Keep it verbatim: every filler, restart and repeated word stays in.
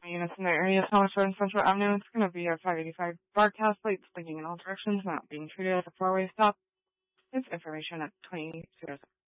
units in the area, Thomas Road and Central Avenue. It's going to be a five eighty-five broadcast lights blinking in all directions, not being treated as a four-way stop. It's information at twenty-two.